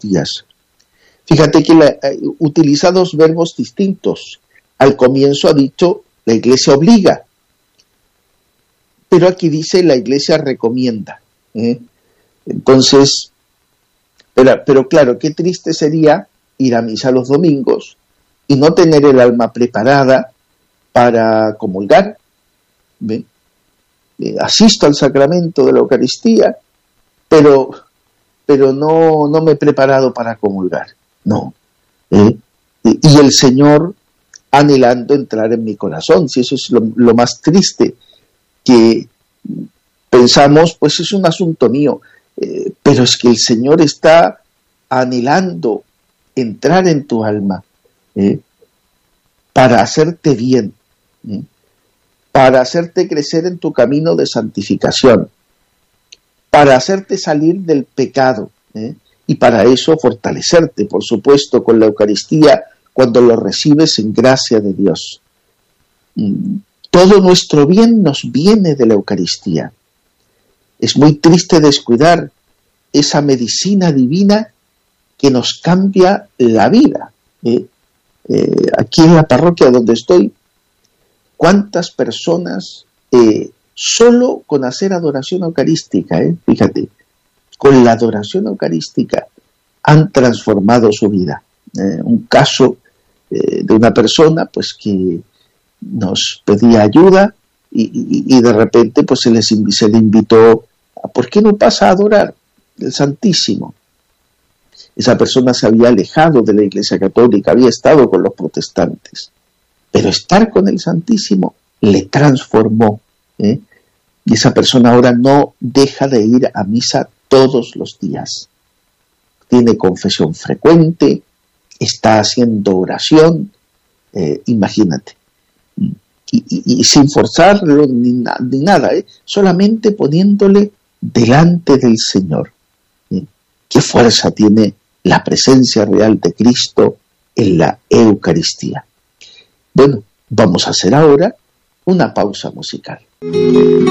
Eucaristías. Fíjate que utiliza dos verbos distintos. Al comienzo ha dicho la Iglesia obliga, pero aquí dice la Iglesia recomienda. Entonces, pero claro, qué triste sería ir a misa los domingos y no tener el alma preparada para comulgar. Asisto al sacramento de la Eucaristía, pero no me he preparado para comulgar. No. Y el Señor anhelando entrar en mi corazón. Si eso es lo más triste, que pensamos, pues es un asunto mío, pero es que el Señor está anhelando entrar en tu alma para hacerte bien, para hacerte crecer en tu camino de santificación, para hacerte salir del pecado, y para eso fortalecerte, por supuesto, con la Eucaristía cuando lo recibes en gracia de Dios. Todo nuestro bien nos viene de la Eucaristía. Es muy triste descuidar esa medicina divina que nos cambia la vida. Aquí en la parroquia donde estoy, ¿cuántas personas solo con hacer adoración eucarística, fíjate, con la adoración eucarística han transformado su vida? Un caso de una persona pues que nos pedía ayuda y de repente pues se le invitó a ¿por qué no pasa a adorar el Santísimo? Esa persona se había alejado de la Iglesia Católica, había estado con los protestantes, pero estar con el Santísimo le transformó, y esa persona ahora no deja de ir a misa todos los días. Tiene confesión frecuente, está haciendo oración, imagínate. Y sin forzarlo ni nada, solamente poniéndole delante del Señor. ¿Qué fuerza tiene la presencia real de Cristo en la Eucaristía? Bueno, vamos a hacer ahora una pausa musical.